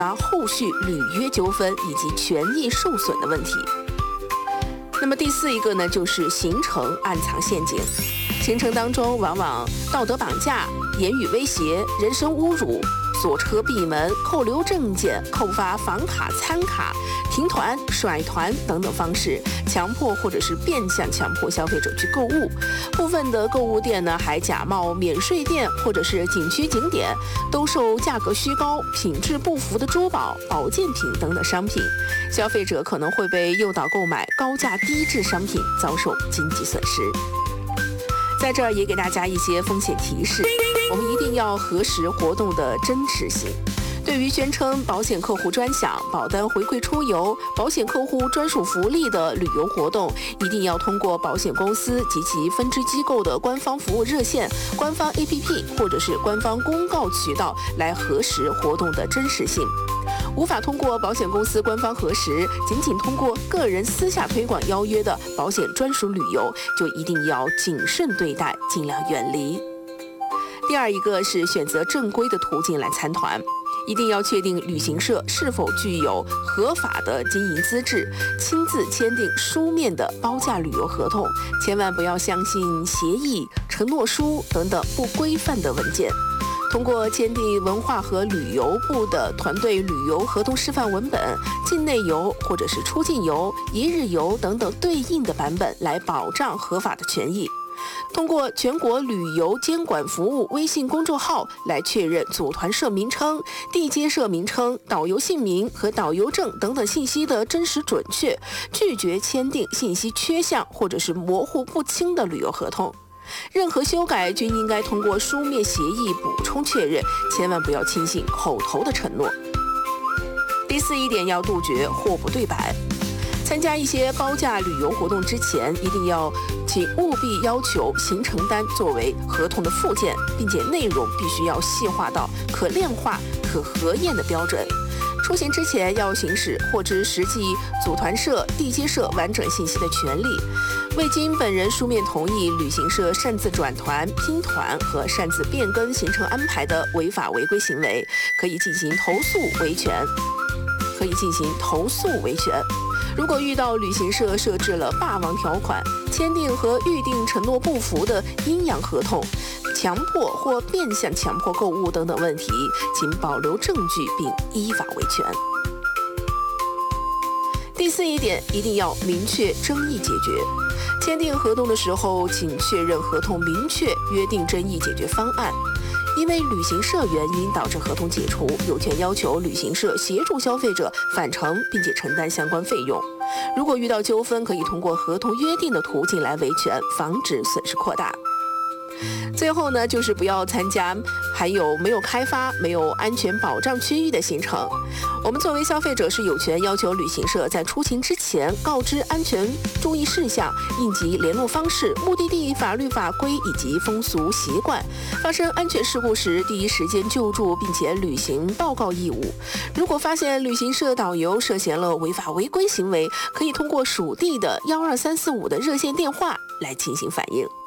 后续履约纠纷以及权益受损的问题。那么第四一个呢，就是行程暗藏陷阱。行程当中往往道德绑架、言语威胁、人身侮辱、锁车闭门、扣留证件、扣发房卡、餐卡、停团、甩团等等方式，强迫或者是变相强迫消费者去购物。部分的购物店呢，还假冒免税店或者是景区景点，兜售价格虚高、品质不符的珠宝、保健品等等商品，消费者可能会被诱导购买高价低质商品，遭受经济损失。在这儿也给大家一些风险提示，我们一定要核实活动的真实性。对于宣称保险客户专享、保单回馈出游、保险客户专属福利的旅游活动，一定要通过保险公司及其分支机构的官方服务热线、官方 APP 或者是官方公告渠道来核实活动的真实性。无法通过保险公司官方核实，仅通过个人私下推广邀约的保险专属旅游，就一定要谨慎对待，尽量远离。第二一个是选择正规的途径来参团，一定要确定旅行社是否具有合法的经营资质，亲自签订书面的包价旅游合同，千万不要相信协议、承诺书等等不规范的文件。通过签订文化和旅游部的团队旅游合同示范文本、境内游或者是出境游、一日游等等对应的版本来保障合法的权益。通过全国旅游监管服务微信公众号来确认组团社名称、地接社名称、导游姓名和导游证等等信息的真实准确，拒绝签订信息缺项或者是模糊不清的旅游合同。任何修改均应该通过书面协议补充确认，千万不要轻信口头的承诺。第四一点，要杜绝货不对版。参加一些包价旅游活动之前，一定要请务必要求行程单作为合同的附件，并且内容必须要细化到可量化、可核验的标准。出行之前要行使获知实际组团社、地接社完整信息的权利。未经本人书面同意，旅行社擅自转团、拼团和擅自变更行程安排的违法违规行为，可以进行投诉维权。如果遇到旅行社设置了霸王条款、签订和预订承诺不符的阴阳合同、强迫或变相强迫购物等等问题，请保留证据并依法维权。第四一点，一定要明确争议解决。签订合同的时候，请确认合同明确约定争议解决方案。因为旅行社原因导致合同解除，有权要求旅行社协助消费者返程，并且承担相关费用。如果遇到纠纷，可以通过合同约定的途径来维权，防止损失扩大。最后呢，就是不要参加还有没有开发、没有安全保障区域的行程。我们作为消费者是有权要求旅行社在出行之前告知安全注意事项、应急联络方式、目的地法律法规以及风俗习惯。发生安全事故时，第一时间救助并且履行报告义务。如果发现旅行社导游涉嫌了违法违规行为，可以通过属地的12345的热线电话来进行反映。